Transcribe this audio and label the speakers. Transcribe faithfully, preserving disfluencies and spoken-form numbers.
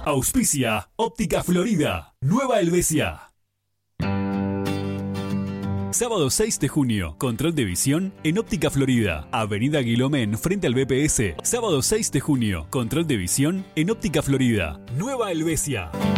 Speaker 1: Auspicia Óptica Florida, Nueva Helvecia. Sábado seis de junio, control de visión en Óptica Florida, Avenida Guilomén frente al B P S. Sábado seis de junio, control de visión en Óptica Florida, Nueva Helvecia.